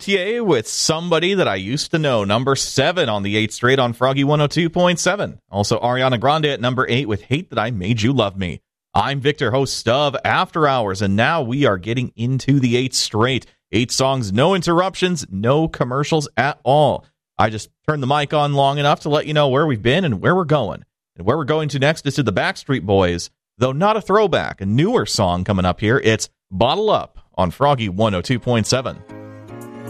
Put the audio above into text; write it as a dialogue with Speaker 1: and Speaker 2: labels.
Speaker 1: Gaultier with Somebody That I Used to Know, number 7 on the 8th straight on Froggy 102.7. Also Ariana Grande at number 8 with Hate That I Made You Love Me. I'm Victor, host of After Hours, and now we are getting into the 8th straight. 8 songs, no interruptions, no commercials at all. I just turned the mic on long enough to let you know where we've been and where we're going. And where we're going to next is to the Backstreet Boys, though not a throwback, a newer song coming up here. It's Bottle Up on Froggy 102.7.